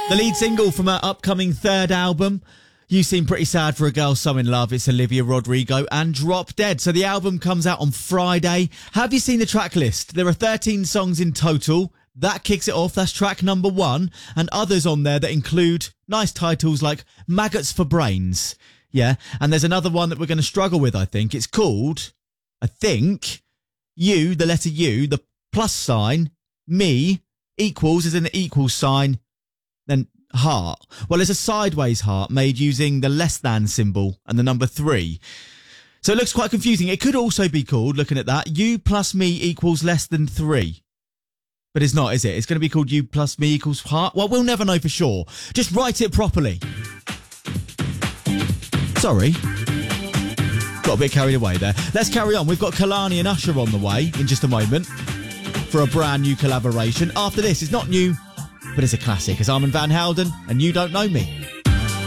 The lead single from her upcoming third album. You Seem Pretty Sad for a Girl So in Love. It's Olivia Rodrigo and Drop Dead. So the album comes out on Friday. Have you seen the track list? There are 13 songs in total. That kicks it off. That's track number 1. And others on there that include nice titles like Maggots for Brains. Yeah. And there's another one that we're going to struggle with, I think. It's called, I think, U, the letter U, the plus sign, me, equals, as in the equals sign, then heart. Well, it's a sideways heart made using the less than symbol and the number 3. So it looks quite confusing. It could also be called, looking at that, U plus me equals less than 3. But it's not, is it? It's going to be called U plus me equals heart. Well, we'll never know for sure. Just write it properly. Sorry. Got a bit carried away there. Let's carry on. We've got Kehlani and Usher on the way in just a moment for a brand new collaboration. After this, it's not new, but it's a classic. It's Armand Van Helden and You Don't Know Me.